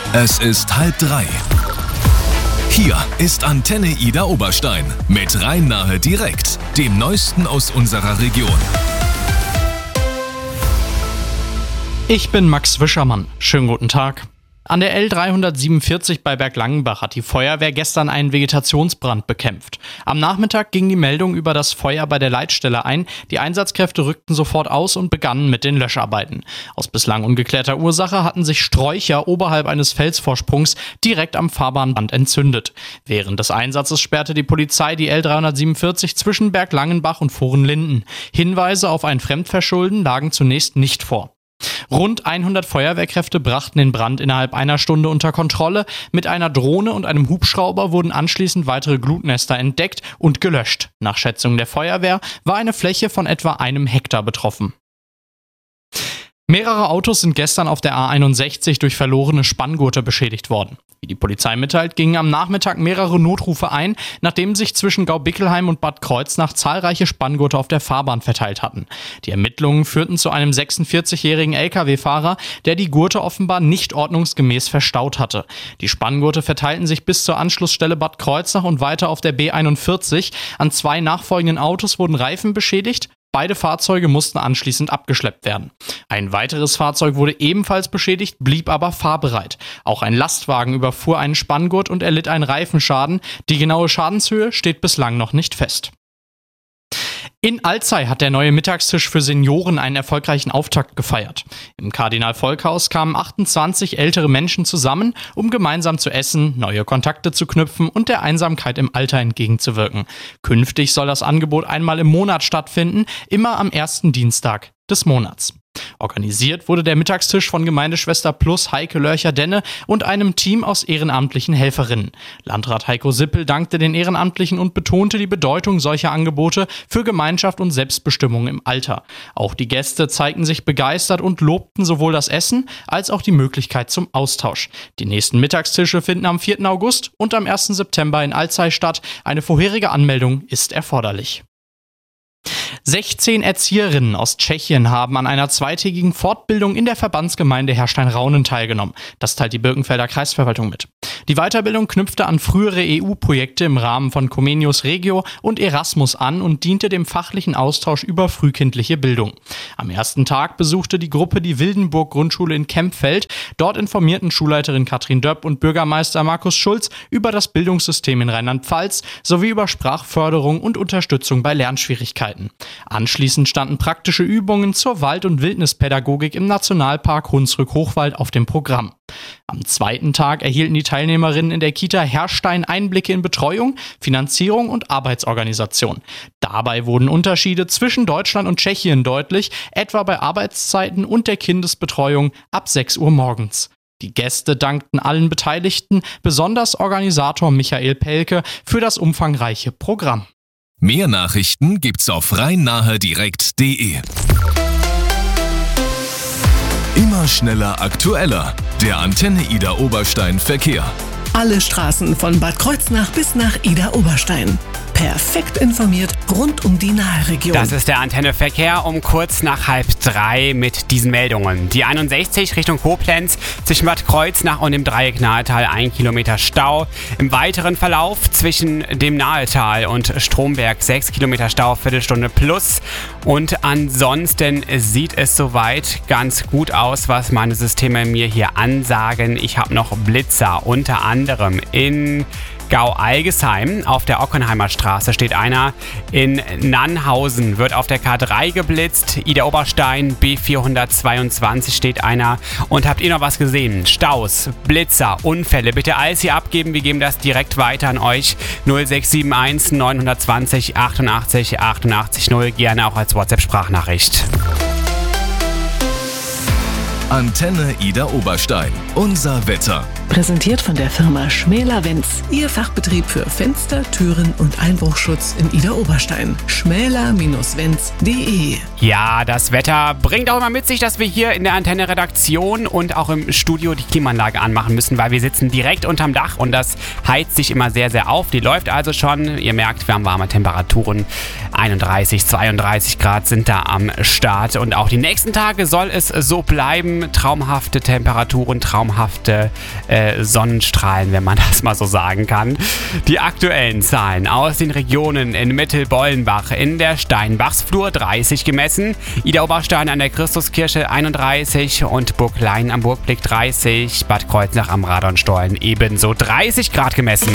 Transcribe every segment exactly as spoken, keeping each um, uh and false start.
Es ist halb drei. Hier ist Antenne Ida Oberstein mit Rhein-Nahe direkt, dem Neuesten aus unserer Region. Ich bin Max Wischermann. Schönen guten Tag. An der L dreihundertsiebenundvierzig bei Berglangenbach hat die Feuerwehr gestern einen Vegetationsbrand bekämpft. Am Nachmittag ging die Meldung über das Feuer bei der Leitstelle ein. Die Einsatzkräfte rückten sofort aus und begannen mit den Löscharbeiten. Aus bislang ungeklärter Ursache hatten sich Sträucher oberhalb eines Felsvorsprungs direkt am Fahrbahnband entzündet. Während des Einsatzes sperrte die Polizei die L dreihundertsiebenundvierzig zwischen Berglangenbach und Vorenlinden. Hinweise auf ein Fremdverschulden lagen zunächst nicht vor. Rund hundert Feuerwehrkräfte brachten den Brand innerhalb einer Stunde unter Kontrolle. Mit einer Drohne und einem Hubschrauber wurden anschließend weitere Glutnester entdeckt und gelöscht. Nach Schätzung der Feuerwehr war eine Fläche von etwa einem Hektar betroffen. Mehrere Autos sind gestern auf der A einundsechzig durch verlorene Spanngurte beschädigt worden. Wie die Polizei mitteilt, gingen am Nachmittag mehrere Notrufe ein, nachdem sich zwischen Gaubickelheim und Bad Kreuznach zahlreiche Spanngurte auf der Fahrbahn verteilt hatten. Die Ermittlungen führten zu einem sechsundvierzigjährigen L K W-Fahrer, der die Gurte offenbar nicht ordnungsgemäß verstaut hatte. Die Spanngurte verteilten sich bis zur Anschlussstelle Bad Kreuznach und weiter auf der B einundvierzig. An zwei nachfolgenden Autos wurden Reifen beschädigt. Beide Fahrzeuge mussten anschließend abgeschleppt werden. Ein weiteres Fahrzeug wurde ebenfalls beschädigt, blieb aber fahrbereit. Auch ein Lastwagen überfuhr einen Spanngurt und erlitt einen Reifenschaden. Die genaue Schadenshöhe steht bislang noch nicht fest. In Alzey hat der neue Mittagstisch für Senioren einen erfolgreichen Auftakt gefeiert. Im Kardinal-Volk-Haus kamen achtundzwanzig ältere Menschen zusammen, um gemeinsam zu essen, neue Kontakte zu knüpfen und der Einsamkeit im Alter entgegenzuwirken. Künftig soll das Angebot einmal im Monat stattfinden, immer am ersten Dienstag des Monats. Organisiert wurde der Mittagstisch von Gemeindeschwester Plus Heike Lörcher-Denne und einem Team aus ehrenamtlichen Helferinnen. Landrat Heiko Sippel dankte den Ehrenamtlichen und betonte die Bedeutung solcher Angebote für Gemeinschaft und Selbstbestimmung im Alter. Auch die Gäste zeigten sich begeistert und lobten sowohl das Essen als auch die Möglichkeit zum Austausch. Die nächsten Mittagstische finden am vierten August und am ersten September in Alzey statt. Eine vorherige Anmeldung ist erforderlich. sechzehn Erzieherinnen aus Tschechien haben an einer zweitägigen Fortbildung in der Verbandsgemeinde Herrstein-Raunen teilgenommen. Das teilt die Birkenfelder Kreisverwaltung mit. Die Weiterbildung knüpfte an frühere E U-Projekte im Rahmen von Comenius Regio und Erasmus an und diente dem fachlichen Austausch über frühkindliche Bildung. Am ersten Tag besuchte die Gruppe die Wildenburg-Grundschule in Kempfeld. Dort informierten Schulleiterin Katrin Döpp und Bürgermeister Markus Schulz über das Bildungssystem in Rheinland-Pfalz sowie über Sprachförderung und Unterstützung bei Lernschwierigkeiten. Anschließend standen praktische Übungen zur Wald- und Wildnispädagogik im Nationalpark Hunsrück-Hochwald auf dem Programm. Am zweiten Tag erhielten die Teilnehmerinnen in der Kita Herrstein Einblicke in Betreuung, Finanzierung und Arbeitsorganisation. Dabei wurden Unterschiede zwischen Deutschland und Tschechien deutlich, etwa bei Arbeitszeiten und der Kindesbetreuung ab sechs Uhr morgens. Die Gäste dankten allen Beteiligten, besonders Organisator Michael Pelke, für das umfangreiche Programm. Mehr Nachrichten gibt's auf rhein-nahe direkt punkt de. Immer schneller, aktueller. Der Antenne Ida Oberstein Verkehr. Alle Straßen von Bad Kreuznach bis nach Ida Oberstein. Perfekt informiert rund um die Naheregion. Das ist der Antenne Verkehr um kurz nach halb drei mit diesen Meldungen. Die einundsechzig Richtung Koblenz zwischen Bad Kreuznach und dem Dreieck Nahetal ein Kilometer Stau. Im weiteren Verlauf zwischen dem Nahetal und Stromberg sechs Kilometer Stau, Viertelstunde plus. Und ansonsten sieht es soweit ganz gut aus, was meine Systeme mir hier ansagen. Ich habe noch Blitzer, unter anderem in Gau-Algesheim. Auf der Ockenheimer Straße steht einer. In Nannhausen wird auf der K drei geblitzt. Ida Oberstein B vierhundertzweiundzwanzig steht einer. Und habt ihr noch was gesehen? Staus, Blitzer, Unfälle. Bitte alles hier abgeben. Wir geben das direkt weiter an euch. null sechs sieben eins neun zwei null achtundachtzig achtundachtzig null. Gerne auch als WhatsApp-Sprachnachricht. Antenne Ida Oberstein. Unser Wetter. Präsentiert von der Firma Schmäler-Wenz. Ihr Fachbetrieb für Fenster, Türen und Einbruchschutz in Ida Oberstein. schmäler Wenz punkt de. Ja, das Wetter bringt auch immer mit sich, dass wir hier in der Antenne-Redaktion und auch im Studio die Klimaanlage anmachen müssen, weil wir sitzen direkt unterm Dach und das heizt sich immer sehr, sehr auf. Die läuft also schon. Ihr merkt, wir haben warme Temperaturen. einunddreißig, zweiunddreißig Grad sind da am Start und auch die nächsten Tage soll es so bleiben. trotzdem traumhafte Temperaturen, traumhafte äh, Sonnenstrahlen, wenn man das mal so sagen kann. Die aktuellen Zahlen aus den Regionen in Mittelbollenbach in der Steinbachsflur dreißig gemessen, Idar-Oberstein an der Christuskirche einunddreißig und Burglein am Burgblick dreißig, Bad Kreuznach am Radonstollen ebenso dreißig Grad gemessen.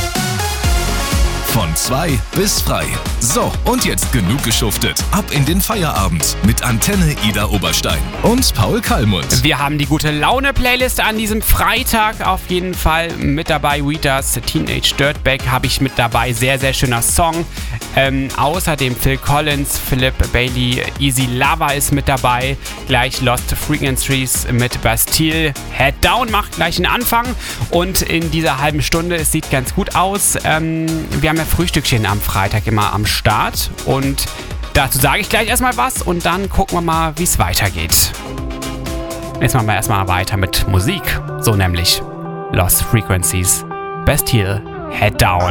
Von zwei bis frei. So, und jetzt genug geschuftet. Ab in den Feierabend mit Antenne Idar Oberstein und Paul Kallmund. Wir haben die gute Laune-Playlist an diesem Freitag auf jeden Fall mit dabei. Ritas Teenage Dirtbag habe ich mit dabei. Sehr, sehr schöner Song. Ähm, außerdem Phil Collins, Philip Bailey, Easy Lover ist mit dabei. Gleich Lost Frequencies mit Bastille. Head Down macht gleich einen Anfang. Und in dieser halben Stunde, es sieht ganz gut aus. Ähm, wir haben ja Frühstückchen am Freitag immer am Start. Und dazu sage ich gleich erstmal was und dann gucken wir mal, wie es weitergeht. Jetzt machen wir erstmal weiter mit Musik. So nämlich Lost Frequencies, Bastille, Head Down.